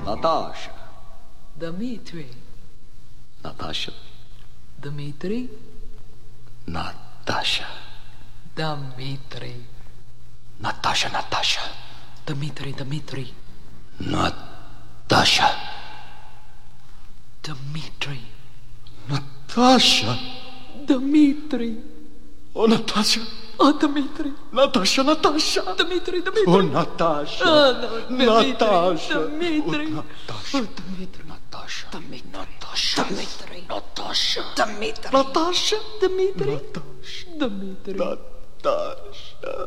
Natasha. Dmitri. Natasha. Dmitri. Natasha. Dmitri. Natasha, Natasha. Dmitri, Dmitri. Natasha. Dmitri. Natasha. Dmitri. Oh, Natasha. Oh, Dmitri. Natasha, Natasha. Dmitri, Dmitri. Oh, Natasha. Oh, no, Natasha. Dmitri. Oh, Natasha. Oh, Dmitri. Natasha. Dmitri. Natasha. Dmitri. Natasha. Dmitri. Natasha. Dmitri. Natasha. Dmitri. Natasha.